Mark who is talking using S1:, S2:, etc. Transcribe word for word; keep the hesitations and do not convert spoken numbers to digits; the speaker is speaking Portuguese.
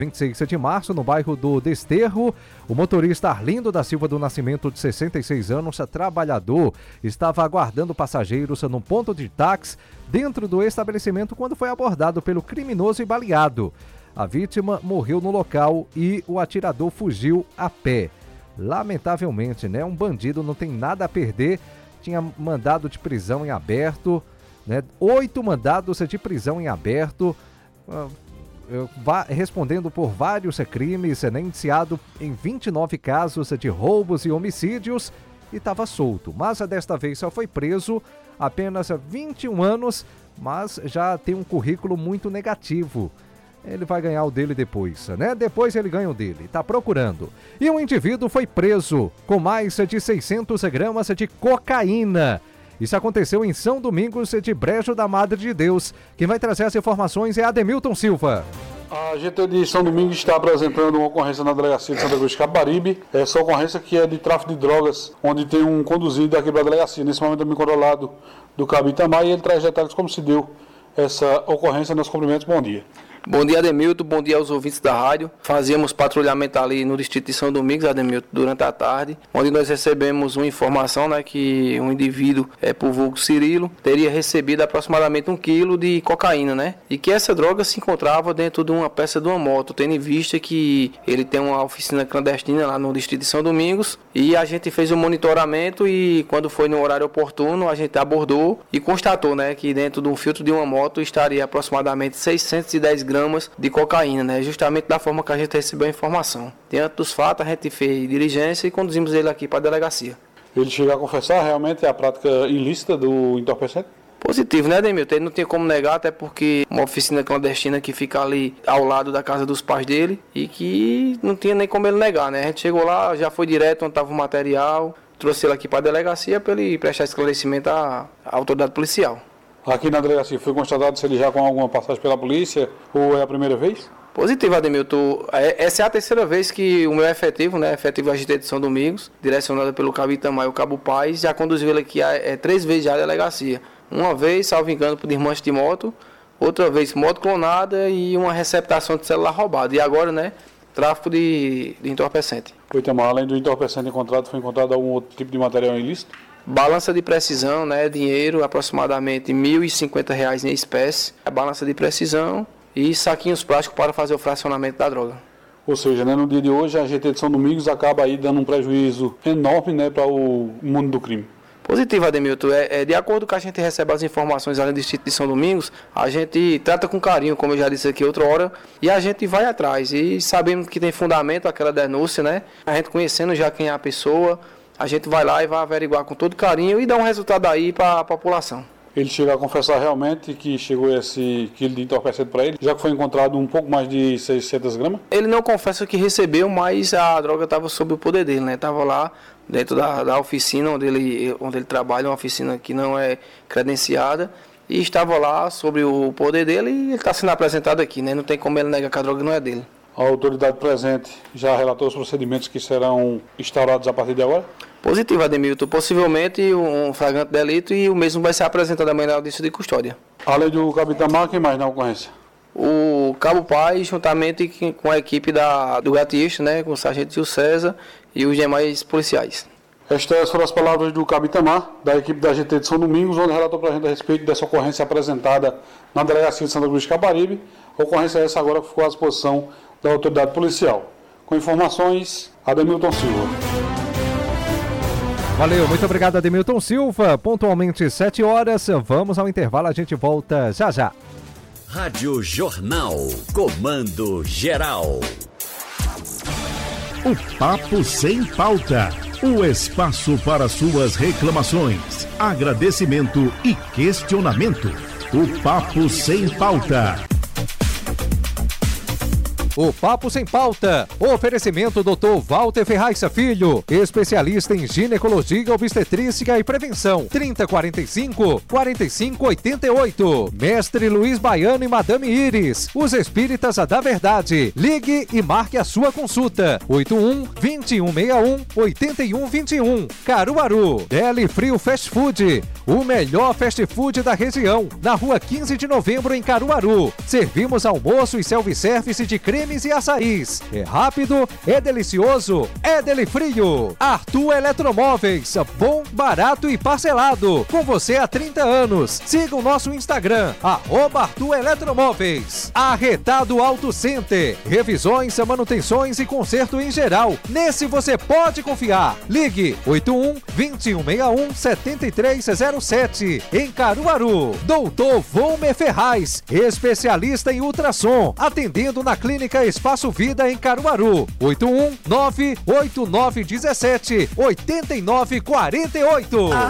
S1: vinte e seis de março, no bairro do Desterro, o motorista Arlindo da Silva do Nascimento, de sessenta e seis anos, trabalhador, estava aguardando passageiros num ponto de táxi dentro do estabelecimento quando foi abordado pelo criminoso e baleado. A vítima morreu no local e o atirador fugiu a pé. Lamentavelmente, né? Um bandido não tem nada a perder, tinha mandado de prisão em aberto, né? Oito mandados de prisão em aberto, uh, respondendo por vários crimes, né, indiciado em vinte e nove casos de roubos e homicídios e estava solto. Mas desta vez só foi preso apenas vinte e um anos, mas já tem um currículo muito negativo. Ele vai ganhar o dele depois, né? Depois ele ganha o dele, tá procurando. E um indivíduo foi preso com mais de seiscentas gramas de cocaína. Isso aconteceu em São Domingos de Brejo da Madre de Deus. Quem vai trazer as informações é Ademilton Silva.
S2: A G T de São Domingos está apresentando uma ocorrência na delegacia de Santa Cruz de Capibaribe. Essa ocorrência que é de tráfico de drogas, onde tem um conduzido aqui para a delegacia. Nesse momento, também controlado do Cabo Itamar, e ele traz detalhes como se deu essa ocorrência. Nos cumprimentos, bom dia.
S3: Bom dia, Ademilton. Bom dia aos ouvintes da rádio. Fazíamos patrulhamento ali no distrito de São Domingos, Ademilton, durante a tarde, onde nós recebemos uma informação, né, que um indivíduo, é, por vulgo Cirilo, teria recebido aproximadamente um quilo de cocaína, né? E que essa droga se encontrava dentro de uma peça de uma moto, tendo em vista que ele tem uma oficina clandestina lá no distrito de São Domingos, e a gente fez um monitoramento e quando foi no horário oportuno, a gente abordou e constatou, né, que dentro de um filtro de uma moto estaria aproximadamente seiscentos e dez gramas de cocaína, né? Justamente da forma que a gente recebeu a informação. Diante dos fatos, a gente fez diligência e conduzimos ele aqui para a delegacia.
S2: Ele chega a confessar realmente a prática ilícita do entorpecente?
S3: Positivo, né, Ademilton? Ele não tem como negar, até porque uma oficina clandestina que fica ali ao lado da casa dos pais dele e que não tinha nem como ele negar, né? A gente chegou lá, já foi direto onde estava o material, trouxe ele aqui para a delegacia para ele prestar esclarecimento à, à autoridade policial.
S2: Aqui na delegacia foi constatado se ele já com alguma passagem pela polícia ou é a primeira vez?
S3: Positivo, Ademilton. Essa é a terceira vez que o meu efetivo, né, efetivo A G T de São Domingos, direcionado pelo Cabo Itamar e o Cabo Paz, já conduziu ele aqui é, três vezes já à delegacia. Uma vez, salvo engano, por desmanche de moto, outra vez moto clonada e uma receptação de celular roubado. E agora, né, tráfico de, de entorpecente.
S2: O Itamar, além do entorpecente encontrado, foi encontrado algum outro tipo de material ilícito?
S3: Balança de precisão, né, dinheiro, aproximadamente mil e cinquenta reais em espécie, a balança de precisão e saquinhos plásticos para fazer o fracionamento da droga.
S2: Ou seja, né, no dia de hoje a G T de São Domingos acaba aí dando um prejuízo enorme, né, para o mundo do crime.
S3: Positivo, Ademilton. É, é, de acordo com a gente recebe as informações ali do distrito de São Domingos, a gente trata com carinho, como eu já disse aqui outra hora, e a gente vai atrás. E sabemos que tem fundamento aquela denúncia, né? A gente conhecendo já quem é a pessoa, a gente vai lá e vai averiguar com todo carinho e dar um resultado aí para a população.
S2: Ele chega a confessar realmente que chegou esse quilo de entorpecente para ele, já que foi encontrado um pouco mais de seiscentas gramas?
S3: Ele não confessa que recebeu, mas a droga estava sob o poder dele, né? Estava lá dentro da, da oficina onde ele, onde ele trabalha, uma oficina que não é credenciada, e estava lá sobre o poder dele e ele está sendo apresentado aqui, né? Não tem como ele negar que a droga não é dele.
S2: A autoridade presente já relatou os procedimentos que serão instaurados a partir de agora?
S3: Positivo, Ademilton. Possivelmente um flagrante delito e o mesmo vai ser apresentado amanhã na audiência de custódia.
S2: Além do Cabo Itamar, quem mais na ocorrência?
S3: O Cabo Paz, juntamente com a equipe da, do Gatista, né, com o sargento Gil César e os demais policiais.
S2: Estas foram as palavras do Cabo Itamar, da equipe da G T de São Domingos, onde relatou para a gente a respeito dessa ocorrência apresentada na delegacia de Santa Cruz de Capibaribe. A ocorrência essa agora que ficou à disposição da autoridade policial. Com informações, Ademilton Silva.
S1: Valeu, muito obrigado, Ademilton Silva. Pontualmente sete horas, vamos ao intervalo, a gente volta já já.
S4: Rádio Jornal, Comando Geral.
S5: O Papo Sem Pauta, o espaço para suas reclamações, agradecimento e questionamento. O Papo Sem Pauta.
S1: O Papo Sem Pauta, oferecimento doutor Walter Ferraz Filho, especialista em ginecologia, obstetrícia e prevenção, trinta, quarenta e cinco, quarenta e cinco, oitenta e oito. Mestre Luiz Baiano e Madame Iris, os espíritas da verdade. Ligue e marque a sua consulta, oito um, vinte e um, sessenta e um, oitenta e um, vinte e um. Caruaru, Deli Frio Fast Food, o melhor fast food da região, na rua quinze de novembro em Caruaru. Servimos almoço e self-service de creme cremes e açaís. É rápido, é delicioso, é Delifrio. Arthur Eletromóveis, bom, barato e parcelado. Com você há trinta anos. Siga o nosso Instagram, arroba Arthur Eletromóveis. Arretado Auto Center. Revisões, manutenções e conserto em geral. Nesse você pode confiar. Ligue oito um, dois um seis um, sete três zero sete. Em Caruaru. Doutor Volmer Ferraz, especialista em ultrassom. Atendendo na Clínica Espaço Vida em Caruaru. oito um nove oito nove um sete oito nove quatro oito.